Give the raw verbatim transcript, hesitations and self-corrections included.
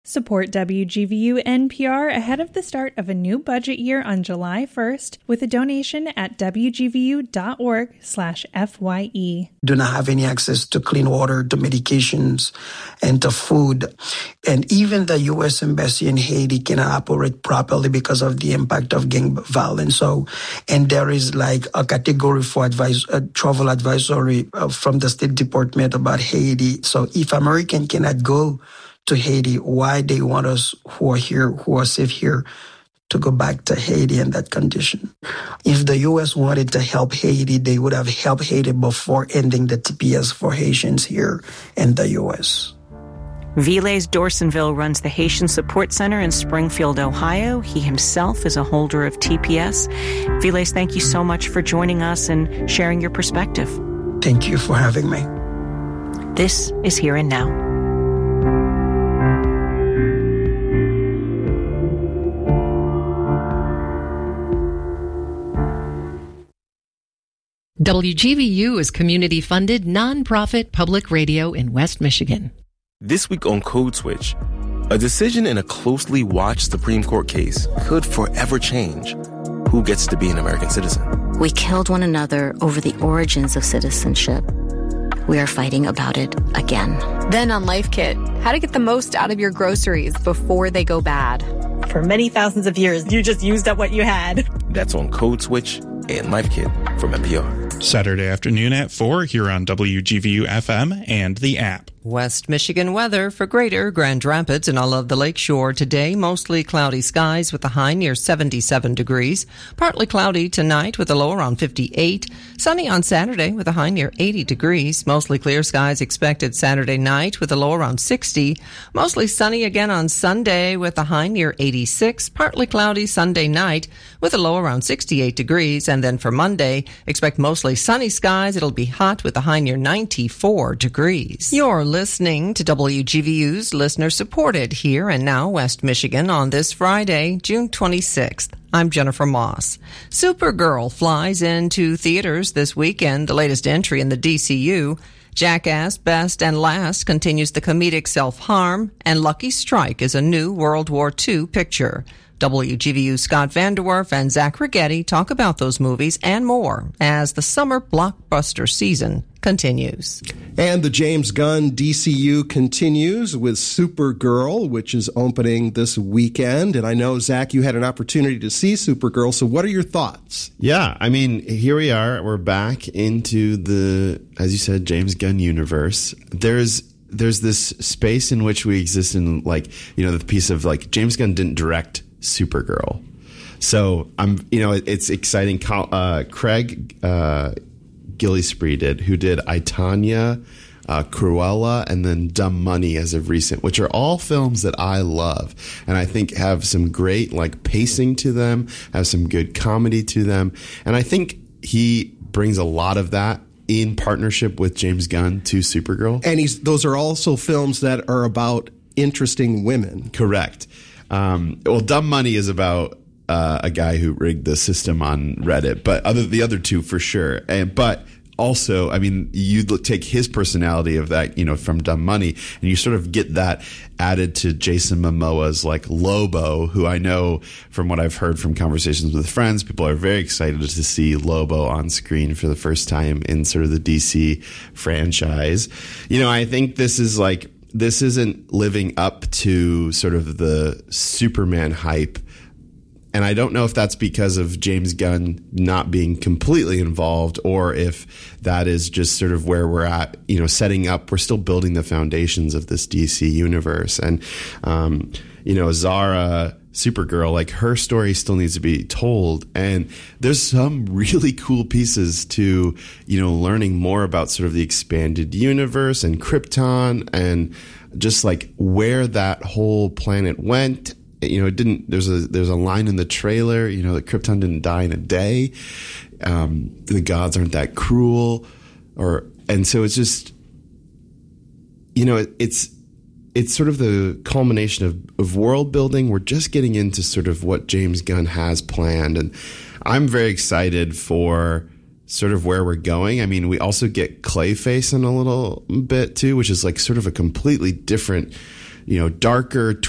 Support W G V U N P R ahead of the start of a new budget year on July first with a donation at W G V U dot org slash F Y E. Do not have any access to clean water, to medications, and to food. And even the U S Embassy in Haiti cannot operate properly because of the impact of gang violence. So, and there is like a category for advice, uh, travel advisory uh, from the State Department about Haiti. So if American cannot go to Haiti, why they want us who are here, who are safe here, to go back to Haiti in that condition? If the U S wanted to help Haiti, they would have helped Haiti before ending the T P S for Haitians here in the U S. Viles Dorsonville runs the Haitian Support Center in Springfield, Ohio. He himself is a holder of T P S. Viles, thank you so much for joining us and sharing your perspective. Thank you for having me. This is Here and Now. W G V U is community-funded, nonprofit public radio in West Michigan. This week on Code Switch, a decision in a closely watched Supreme Court case could forever change who gets to be an American citizen. We killed one another over the origins of citizenship. We are fighting about it again. Then on Life Kit, how to get the most out of your groceries before they go bad. For many thousands of years, you just used up what you had. That's on Code Switch and Life Kit from N P R. Saturday afternoon at four here on W G V U F M and the app. West Michigan weather for Greater Grand Rapids and all of the lakeshore today. Mostly cloudy skies with a high near seventy-seven degrees. Partly cloudy tonight with a low around fifty-eight. Sunny on Saturday with a high near eighty degrees. Mostly clear skies expected Saturday night with a low around sixty. Mostly sunny again on Sunday with a high near eighty-six. Partly cloudy Sunday night with a low around sixty-eight degrees. And then for Monday, expect mostly sunny skies. It'll be hot with a high near ninety-four degrees. You're listening to W G V U's Listener Supported Here and Now West Michigan on this Friday, June twenty-sixth. I'm Jennifer Moss. Supergirl flies into theaters this weekend, the latest entry in the D C U. Jackass Best and Last continues the comedic self-harm, and Lucky Strike is a new World War Two picture. W G V U's Scott Vanderwerf and Zach Rigetti talk about those movies and more as the summer blockbuster season continues. And the James Gunn D C U continues with Supergirl, which is opening this weekend. And I know, Zach, you had an opportunity to see Supergirl. So what are your thoughts? Yeah, I mean, here we are. We're back into the, as you said, James Gunn universe. There's there's this space in which we exist in, like, you know, the piece of, like, James Gunn didn't direct Supergirl. So I'm, you know, it's exciting. Uh, Craig uh, Gillespie did, who did I, Tonya, uh, Cruella, and then Dumb Money as of recent, which are all films that I love and I think have some great like pacing to them, have some good comedy to them, and I think he brings a lot of that in partnership with James Gunn to Supergirl. And he's those are also films that are about interesting women. Correct. Um, well, Dumb Money is about uh, a guy who rigged the system on Reddit, but other the other two for sure. And but also, I mean, you take his personality of that, you know, from Dumb Money, and you sort of get that added to Jason Momoa's like Lobo, who I know from what I've heard from conversations with friends, people are very excited to see Lobo on screen for the first time in sort of the D C franchise. You know, I think this is like. This isn't living up to sort of the Superman hype. And I don't know if that's because of James Gunn not being completely involved or if that is just sort of where we're at, you know, setting up. We're still building the foundations of this D C universe. And, um, you know, Zara, Supergirl, like her story still needs to be told. And there's some really cool pieces to, you know, learning more about sort of the expanded universe and Krypton and just like where that whole planet went. You know, it didn't, there's a, there's a line in the trailer, you know, that Krypton didn't die in a day. Um, the gods aren't that cruel or, and so it's just, you know, it, it's, it's sort of the culmination of, of world building. We're just getting into sort of what James Gunn has planned. And I'm very excited for sort of where we're going. I mean, we also get Clayface in a little bit too, which is like sort of a completely different, you know, darker,